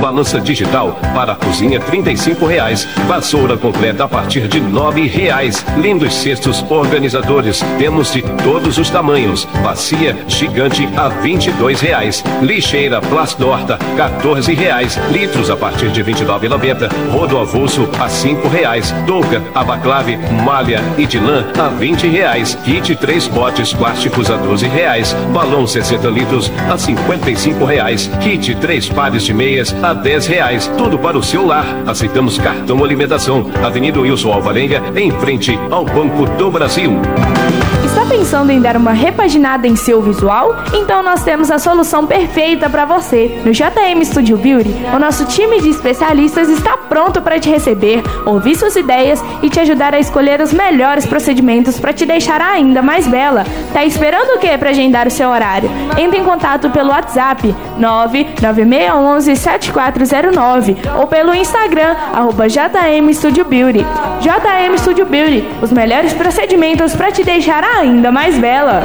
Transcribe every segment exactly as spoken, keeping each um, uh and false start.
Balança digital para a cozinha trinta e cinco reais. Vassoura completa a partir de nove reais. Lindos cestos organizadores. Temos de todos os tamanhos. Bacia gigante a vinte e dois reais. Lixeira Plasdorta quatorze reais. Litros a partir de vinte e nove reais e noventa centavos. Rodo avulso a cinco reais. Touca, abaclave, malha e de lã a vinte reais. Kit três potes plásticos a doze reais. Balão sessenta litros a cinquenta e cinco reais. Kit três pares de meias a dez reais. Tudo para o seu lar. Aceitamos cartão alimentação. Avenida Wilson Alvarenga, em frente ao Banco do Brasil. Está pensando em dar uma repaginada em seu visual? Então nós temos a solução perfeita para você. No J M Studio Beauty, o nosso time de especialistas está pronto para te receber, ouvir suas ideias e te ajudar a escolher os melhores procedimentos para te deixar ainda mais bela. Tá esperando o que para agendar o seu horário? Entre em contato pelo WhatsApp nove nove seis um um sete quatro zero nove ou pelo Instagram arroba J M Studio Beauty. J M Studio Beauty, os melhores procedimentos para te deixar ainda mais bela.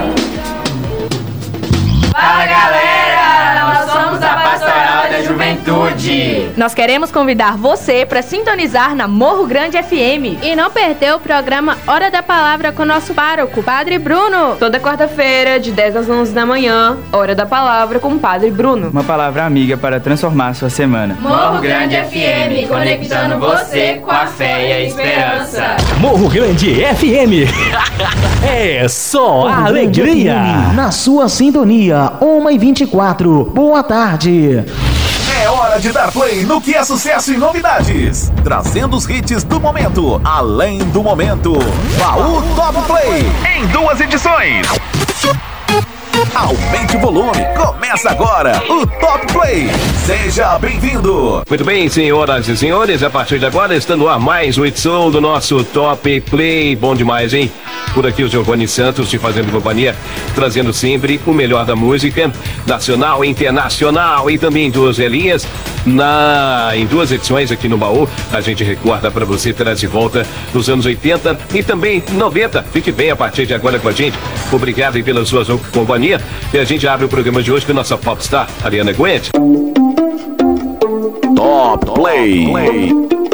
Fala galera, nós somos a Pastoral da Juventude. Nós queremos convidar você para sintonizar na Morro Grande F M e não perder o programa Hora da Palavra com nosso pároco, Padre Bruno. Toda quarta-feira, de dez às onze da manhã, Hora da Palavra com o Padre Bruno. Uma palavra amiga para transformar sua semana. Morro Grande F M, conectando você com a fé e a esperança. Morro Grande F M. É só Morro alegria. F M, na sua sintonia, uma e vinte e quatro. Boa tarde. É hora de dar play no que é sucesso e novidades. Trazendo os hits do momento, além do momento. Baú Top Play, em duas edições. Aumente o volume, começa agora o Top Play. Seja bem-vindo. Muito bem, senhoras e senhores, a partir de agora está no ar mais uma edição do nosso Top Play. Bom demais, hein? Por aqui o Giovanni Santos te fazendo companhia, trazendo sempre o melhor da música nacional, internacional e também duas velhinhas. Na, em duas edições aqui no Baú, a gente recorda para você, traz de volta dos anos oitenta e também noventa. Fique bem a partir de agora com a gente. Obrigado aí pela sua companhia. E a gente abre o programa de hoje com a nossa popstar, Ariana Grande. Top Play.